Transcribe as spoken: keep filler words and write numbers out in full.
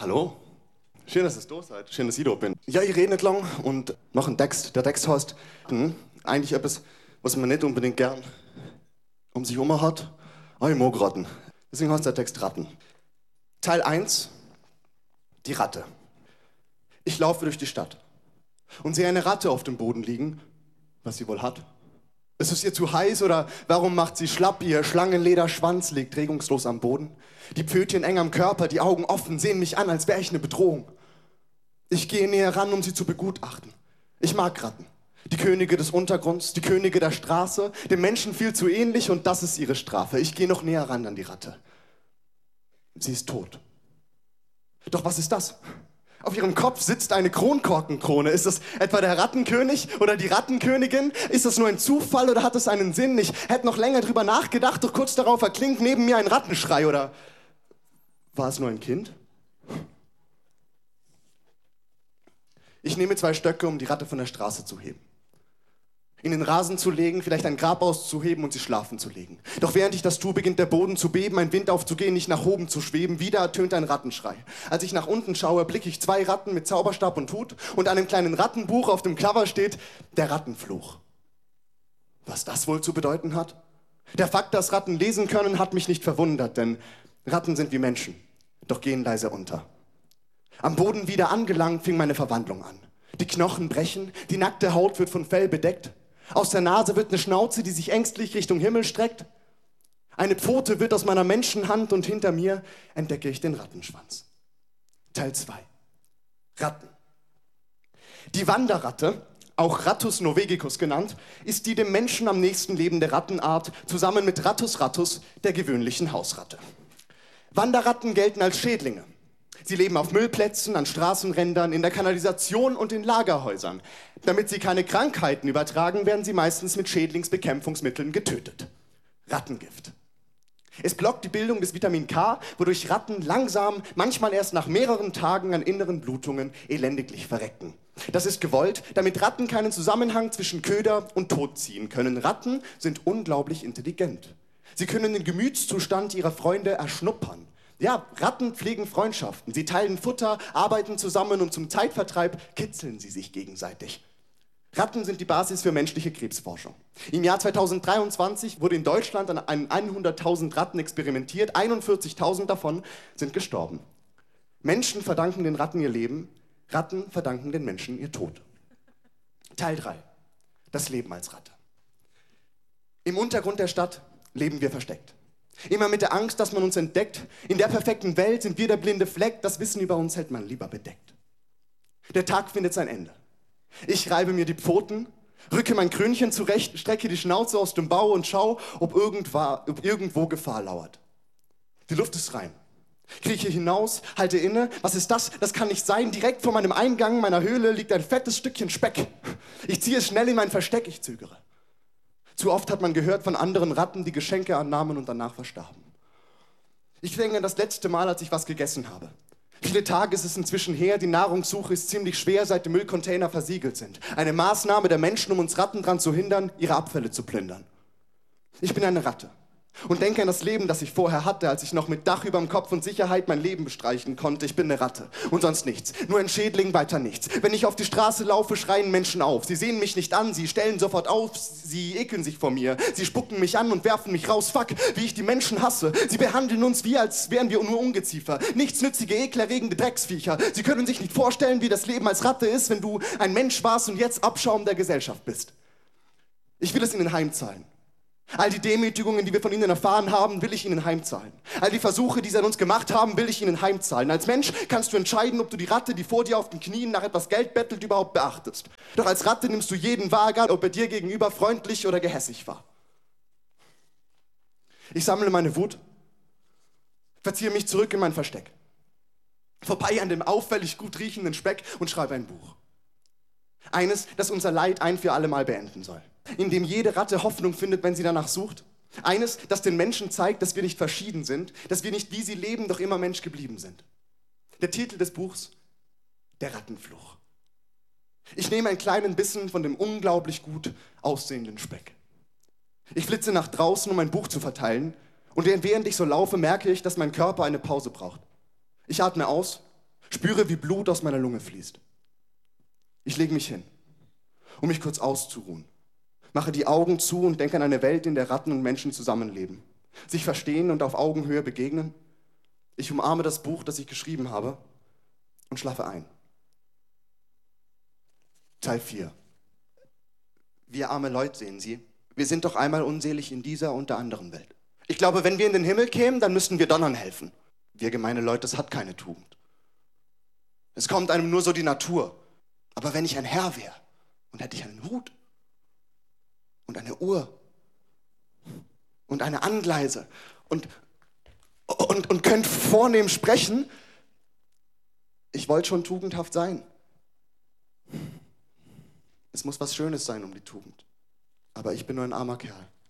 Hallo? Schön, dass ihr da seid. Schön, dass ich da bin. Ja, ich rede nicht lang und noch ein Text. Der Text heißt, hm, eigentlich etwas, was man nicht unbedingt gern um sich herum hat. Aber ich mag Ratten. Deswegen heißt der Text Ratten. Teil eins, die Ratte. Ich laufe durch die Stadt und sehe eine Ratte auf dem Boden liegen, was sie wohl hat. Ist es ihr zu heiß oder warum macht sie schlapp? Ihr Schlangenlederschwanz liegt regungslos am Boden. Die Pfötchen eng am Körper, die Augen offen, sehen mich an, als wäre ich eine Bedrohung. Ich gehe näher ran, um sie zu begutachten. Ich mag Ratten. Die Könige des Untergrunds, die Könige der Straße, dem Menschen viel zu ähnlich und das ist ihre Strafe. Ich gehe noch näher ran an die Ratte. Sie ist tot. Doch was ist das? Auf ihrem Kopf sitzt eine Kronkorkenkrone. Ist das etwa der Rattenkönig oder die Rattenkönigin? Ist das nur ein Zufall oder hat es einen Sinn? Ich hätte noch länger drüber nachgedacht, doch kurz darauf erklingt neben mir ein Rattenschrei. Oder war es nur ein Kind? Ich nehme zwei Stöcke, um die Ratte von der Straße zu heben. In den Rasen zu legen, vielleicht ein Grab auszuheben und sie schlafen zu legen. Doch während ich das tue, beginnt der Boden zu beben, ein Wind aufzugehen, nicht nach oben zu schweben. Wieder ertönt ein Rattenschrei. Als ich nach unten schaue, blicke ich zwei Ratten mit Zauberstab und Hut und an einem kleinen Rattenbuch auf dem Cover steht der Rattenfluch. Was das wohl zu bedeuten hat? Der Fakt, dass Ratten lesen können, hat mich nicht verwundert, denn Ratten sind wie Menschen, doch gehen leise unter. Am Boden wieder angelangt, fing meine Verwandlung an. Die Knochen brechen, die nackte Haut wird von Fell bedeckt. Aus der Nase wird eine Schnauze, die sich ängstlich Richtung Himmel streckt. Eine Pfote wird aus meiner Menschenhand und hinter mir entdecke ich den Rattenschwanz. Teil zwei. Ratten. Die Wanderratte, auch Rattus norvegicus genannt, ist die dem Menschen am nächsten lebende Rattenart, zusammen mit Rattus rattus, der gewöhnlichen Hausratte. Wanderratten gelten als Schädlinge. Sie leben auf Müllplätzen, an Straßenrändern, in der Kanalisation und in Lagerhäusern. Damit sie keine Krankheiten übertragen, werden sie meistens mit Schädlingsbekämpfungsmitteln getötet. Rattengift. Es blockt die Bildung des Vitamin K, wodurch Ratten langsam, manchmal erst nach mehreren Tagen an inneren Blutungen elendiglich verrecken. Das ist gewollt, damit Ratten keinen Zusammenhang zwischen Köder und Tod ziehen können. Ratten sind unglaublich intelligent. Sie können den Gemütszustand ihrer Freunde erschnuppern. Ja, Ratten pflegen Freundschaften. Sie teilen Futter, arbeiten zusammen und zum Zeitvertreib kitzeln sie sich gegenseitig. Ratten sind die Basis für menschliche Krebsforschung. Im Jahr zweitausenddreiundzwanzig wurde in Deutschland an hunderttausend Ratten experimentiert. einundvierzigtausend davon sind gestorben. Menschen verdanken den Ratten ihr Leben, Ratten verdanken den Menschen ihr Tod. Teil drei. Das Leben als Ratte. Im Untergrund der Stadt leben wir versteckt. Immer mit der Angst, dass man uns entdeckt. In der perfekten Welt sind wir der blinde Fleck. Das Wissen über uns hält man lieber bedeckt. Der Tag findet sein Ende. Ich reibe mir die Pfoten, rücke mein Krönchen zurecht, strecke die Schnauze aus dem Bau und schau, ob, ob irgendwo Gefahr lauert. Die Luft ist rein. Krieche hinaus, halte inne. Was ist das? Das kann nicht sein. Direkt vor meinem Eingang meiner Höhle liegt ein fettes Stückchen Speck. Ich ziehe es schnell in mein Versteck, ich zögere. Zu oft hat man gehört von anderen Ratten, die Geschenke annahmen und danach verstarben. Ich denke an das letzte Mal, als ich was gegessen habe. Viele Tage ist es inzwischen her, die Nahrungssuche ist ziemlich schwer, seit die Müllcontainer versiegelt sind. Eine Maßnahme der Menschen, um uns Ratten daran zu hindern, ihre Abfälle zu plündern. Ich bin eine Ratte und denke an das Leben, das ich vorher hatte, als ich noch mit Dach überm Kopf und Sicherheit mein Leben bestreichen konnte. Ich bin eine Ratte und sonst nichts. Nur ein Schädling, weiter nichts. Wenn ich auf die Straße laufe, schreien Menschen auf. Sie sehen mich nicht an, sie stellen sofort auf, sie ekeln sich vor mir. Sie spucken mich an und werfen mich raus. Fuck, wie ich die Menschen hasse. Sie behandeln uns wie, als wären wir nur Ungeziefer. Nichtsnützige, ekelerregende Drecksviecher. Sie können sich nicht vorstellen, wie das Leben als Ratte ist, wenn du ein Mensch warst und jetzt Abschaum der Gesellschaft bist. Ich will es ihnen heimzahlen. All die Demütigungen, die wir von ihnen erfahren haben, will ich ihnen heimzahlen. All die Versuche, die sie an uns gemacht haben, will ich ihnen heimzahlen. Als Mensch kannst du entscheiden, ob du die Ratte, die vor dir auf den Knien nach etwas Geld bettelt, überhaupt beachtest. Doch als Ratte nimmst du jeden wahr, ob er dir gegenüber freundlich oder gehässig war. Ich sammle meine Wut, verziehe mich zurück in mein Versteck. Vorbei an dem auffällig gut riechenden Speck und schreibe ein Buch. Eines, das unser Leid ein für alle Mal beenden soll. In dem jede Ratte Hoffnung findet, wenn sie danach sucht. Eines, das den Menschen zeigt, dass wir nicht verschieden sind, dass wir nicht wie sie leben, doch immer Mensch geblieben sind. Der Titel des Buchs: Der Rattenfluch. Ich nehme einen kleinen Bissen von dem unglaublich gut aussehenden Speck. Ich flitze nach draußen, um mein Buch zu verteilen, und während ich so laufe, merke ich, dass mein Körper eine Pause braucht. Ich atme aus Spüre, wie Blut aus meiner Lunge fließt. Ich lege mich hin, um mich kurz auszuruhen. Mache die Augen zu und denke an eine Welt, in der Ratten und Menschen zusammenleben. Sich verstehen und auf Augenhöhe begegnen. Ich umarme das Buch, das ich geschrieben habe und schlafe ein. Teil vier. Wir arme Leute, sehen Sie, wir sind doch einmal unselig in dieser und der anderen Welt. Ich glaube, wenn wir in den Himmel kämen, dann müssten wir Donnern helfen. Wir gemeine Leute, das hat keine Tugend. Es kommt einem nur so die Natur. Aber wenn ich ein Herr wäre und hätte ich einen Hut und eine Uhr und eine Angleise und, und, und könnte vornehm sprechen, ich wollte schon tugendhaft sein. Es muss was Schönes sein um die Tugend. Aber ich bin nur ein armer Kerl.